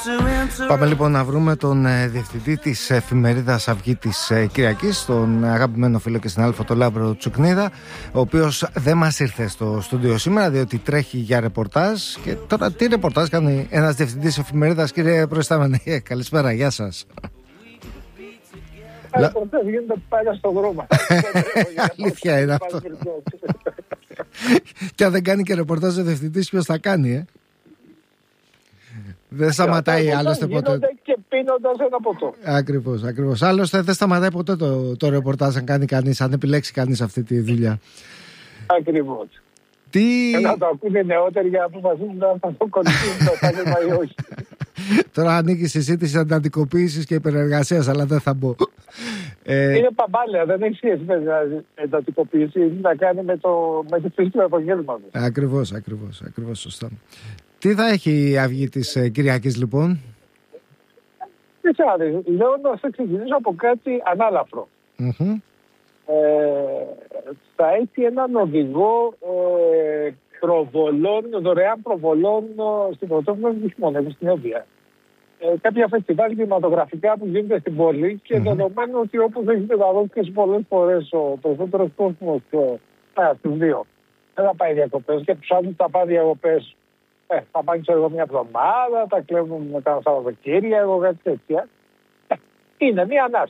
Πάμε λοιπόν να βρούμε τον διευθυντή της εφημερίδας Αυγή της Κυριακής, τον αγαπημένο φίλο και συνάδελφο τον Λάμπρο Τσουκνίδα, ο οποίος δεν μας ήρθε στο στούντιο σήμερα διότι τρέχει για ρεπορτάζ. Και τώρα τι ρεπορτάζ κάνει ένας διευθυντής εφημερίδας, κύριε προϊστάμενε? Καλησπέρα, γεια σας. Ρεπορτάζ γίνεται πάλι στον δρόμο. Αλήθεια είναι αυτό. Και αν δεν κάνει και ρεπορτάζ ο διευθυντής, ποιος θα κάνει, Δεν σταματάει άλλωστε ποτέ. Γίνονται και πίνοντας ένα ποτό. Ακριβώς. Άλλωστε δεν σταματάει ποτέ το ρεπορτάζ αν κάνει κανείς, αν επιλέξει κανείς αυτή τη δουλειά. Ακριβώς. Να το ακούνε νεότεροι για να αποφασίσουν αν θα το κολλήσουν το επάγγελμα ή όχι. Τώρα ανήκει στη συζήτηση εντατικοποίησης και υπερεργασίας, αλλά δεν θα μπω. Είναι παμπάλαια, δεν έχει σχέση με την εντατικοποίηση. Έχει να κάνει με τη φύση του επαγγέλματος. Ακριβώς, σωστά. Τι θα έχει η Αυγή της Κυριακής λοιπόν? Λέω να σας ξεκινήσω από κάτι ανάλαφρο. Θα έχει έναν οδηγό δωρεάν προβολών στην πρωτεύουσα του χειμώνα, στην Εύβοια. Κάποια φεστιβάλ κινηματογραφικά που γίνονται στην πόλη και δεδομένου ότι όπως έχει μεταδώσει πολλές φορές ο περισσότερος κόσμος στους δύο δεν θα πάει διακοπές και τους άλλους θα πάει διακοπές. Θα πάνε ξέρω μια εβδομάδα, τα κλέβουν μετά Σαββατοκύριακο, κάτι τέτοια. Είναι μια ανάσα.